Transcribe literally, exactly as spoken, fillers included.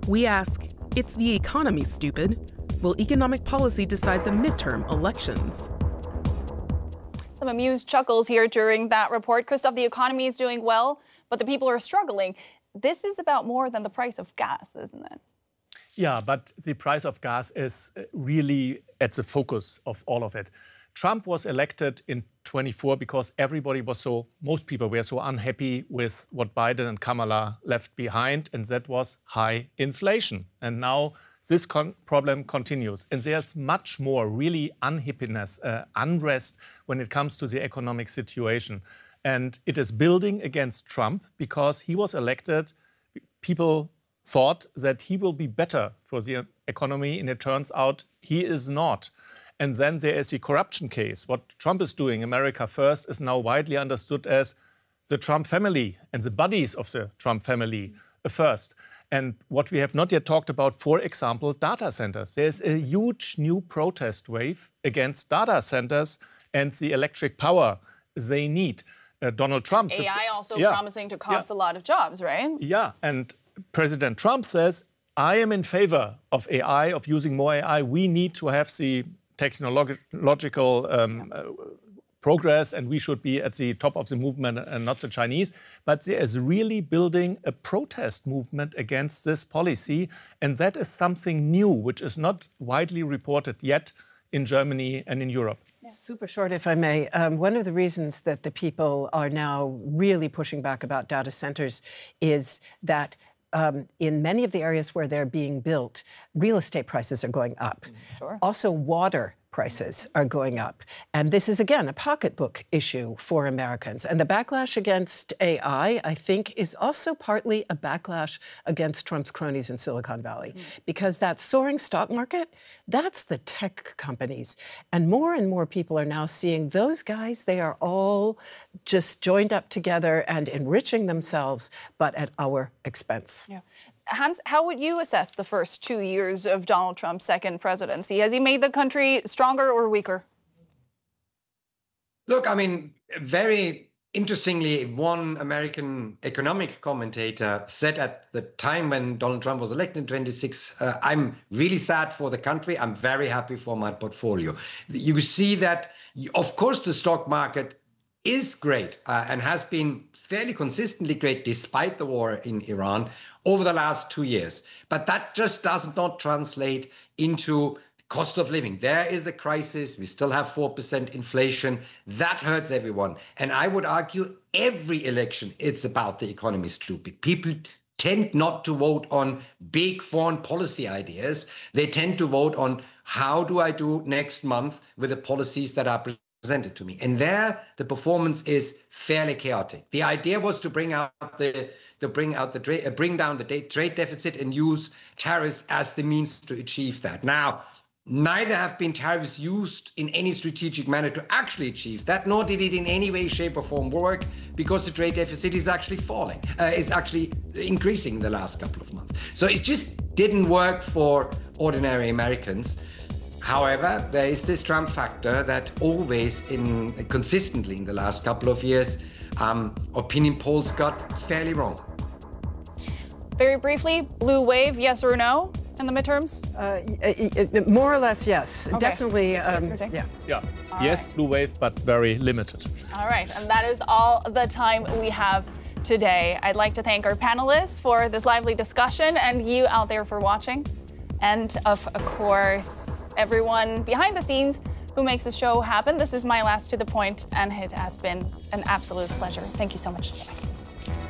We ask, it's the economy, stupid. Will economic policy decide the midterm elections? Some amused chuckles here during that report. Christoph, the economy is doing well, but the people are struggling. This is about more than the price of gas, isn't it? Yeah, but the price of gas is really at the focus of all of it. Trump was elected in twenty-four because everybody was so, most people were so unhappy with what Biden and Kamala left behind, and that was high inflation. And now this con problem continues. And there's much more really unhappiness, uh, unrest when it comes to the economic situation. And it is building against Trump because he was elected. People thought that he will be better for the economy, and it turns out he is not. And then there is the corruption case. What Trump is doing, America First, is now widely understood as the Trump family and the buddies of the Trump family first. And what we have not yet talked about, for example, data centers. There's a huge new protest wave against data centers and the electric power they need. Uh, Donald Trump... A I also yeah, promising to cost yeah. a lot of jobs, right? Yeah, and President Trump says, I am in favor of A I, of using more A I. We need to have the technological um, uh, progress, and we should be at the top of the movement and not the Chinese. But there is really building a protest movement against this policy, and that is something new, which is not widely reported yet in Germany and in Europe. Yeah. Super short, if I may. Um, one of the reasons that the people are now really pushing back about data centers is that Um, in many of the areas where they're being built, real estate prices are going up. Sure. Also, water prices are going up. And this is, again, a pocketbook issue for Americans. And the backlash against A I, I think, is also partly a backlash against Trump's cronies in Silicon Valley. Mm. Because that soaring stock market, that's the tech companies. And more and more people are now seeing those guys, they are all just joined up together and enriching themselves, but at our expense. Yeah. Hans, how would you assess the first two years of Donald Trump's second presidency? Has he made the country stronger or weaker? Look, I mean, very interestingly, one American economic commentator said at the time when Donald Trump was elected in twenty-six, uh, I'm really sad for the country. I'm very happy for my portfolio. You see that, of course, the stock market is great uh, and has been fairly consistently great despite the war in Iran over the last two years. But that just does not translate into cost of living. There is a crisis. We still have four percent inflation. That hurts everyone. And I would argue every election, it's about the economy, stupid. People tend not to vote on big foreign policy ideas. They tend to vote on how do I do next month with the policies that are presented to me. And there, the performance is fairly chaotic. The idea was to bring out the to bring out the uh, bring down the trade deficit and use tariffs as the means to achieve that. Now, neither have been tariffs used in any strategic manner to actually achieve that, nor did it in any way, shape, or form work, because the trade deficit is actually falling, uh, is actually increasing in the last couple of months. So it just didn't work for ordinary Americans. However, there is this Trump factor that always, in consistently in the last couple of years, um, opinion polls got fairly wrong. Very briefly, blue wave, yes or no in the midterms? Uh, more or less, yes. Okay. Definitely, um, yeah. Yeah, all yes, right. Blue wave, but very limited. All right, and that is all the time we have today. I'd like to thank our panelists for this lively discussion and you out there for watching. And of course, everyone behind the scenes who makes the show happen. This is my last To The Point, and it has been an absolute pleasure. Thank you so much.